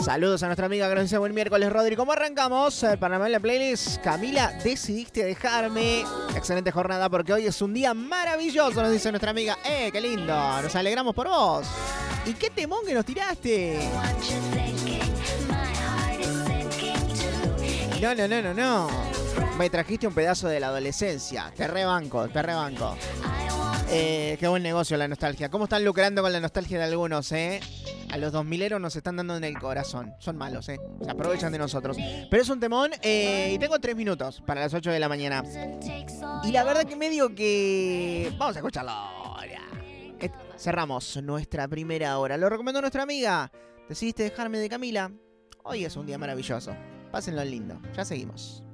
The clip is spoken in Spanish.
Saludos a nuestra amiga que nos dice buen miércoles, Rodri. ¿Cómo arrancamos? Para armar la playlist, Camila, decidiste dejarme. Excelente jornada porque hoy es un día maravilloso, nos dice nuestra amiga. ¡Qué lindo! Nos alegramos por vos. ¿Y qué temón que nos tiraste? No. Me trajiste un pedazo de la adolescencia. Te rebanco. Qué buen negocio la nostalgia. ¿Cómo están lucrando con la nostalgia de algunos, A los 2000eros nos están dando en el corazón. Son malos, Se aprovechan de nosotros. Pero es un temón y tengo 3 minutos para las 8 de la mañana. Y la verdad que medio que... Vamos a escucharlo ahora. Cerramos nuestra primera hora. Lo recomendó nuestra amiga. Decidiste dejarme de Camila. Hoy es un día maravilloso. Pásenlo lindo. Ya seguimos.